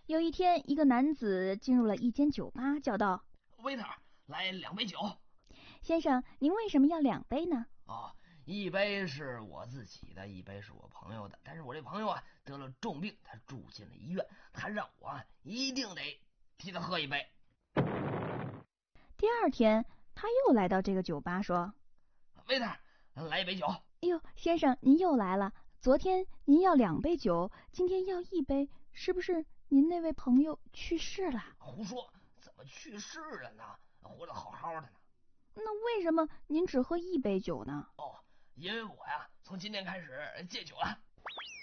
有一天，一个男子进入了一间酒吧，叫道： 威特，来2杯酒。 先生，您为什么要2杯呢？ 哦，一杯是我自己的，一杯是我朋友的。但是我这朋友啊得了重病，他住进了医院，他让我一定得替他喝一杯。 第二天，他又来到这个酒吧，说： 威特，来1杯酒。 哎呦，先生，您又来了。昨天您要2杯酒，今天要1杯，是不是您那位朋友去世了？ 胡说，怎么去世了呢？活得好好的呢。 那为什么您只喝1杯酒呢？ 哦，因为我呀，从今天开始戒酒了。